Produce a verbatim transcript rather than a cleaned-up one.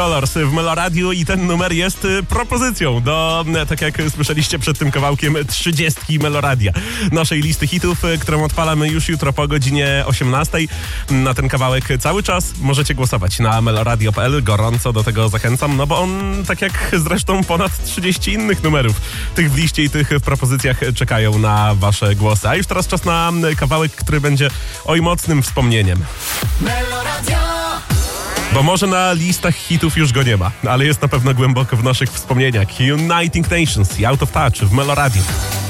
Colors w Meloradiu i ten numer jest propozycją do, tak jak słyszeliście przed tym kawałkiem, trzydziestki Meloradia, naszej listy hitów, którą odpalamy już jutro po godzinie osiemnastej. Na ten kawałek cały czas możecie głosować na meloradio kropka p l. Gorąco do tego zachęcam, no bo on, tak jak zresztą ponad trzydzieści innych numerów, tych w liście i tych w propozycjach czekają na wasze głosy. A już teraz czas na kawałek, który będzie oj mocnym wspomnieniem. Meloradio! Bo może na listach hitów już go nie ma, ale jest na pewno głęboko w naszych wspomnieniach. Uniting Nations i Out of Touch w Meloradiu.